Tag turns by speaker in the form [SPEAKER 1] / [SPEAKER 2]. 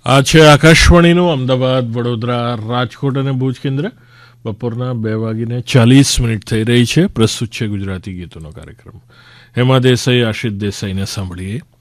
[SPEAKER 1] આ છે આકાશવાણીનું અમદાવાદ, વડોદરા, રાજકોટ અને ભુજ કેન્દ્ર. બપોરના 2:40 થઈ રહી છે. પ્રસ્તુત છે ગુજરાતી ગીતોનો કાર્યક્રમ. હેમા દેસાઈ, આશિષ દેસાઈને સાંભળીએ.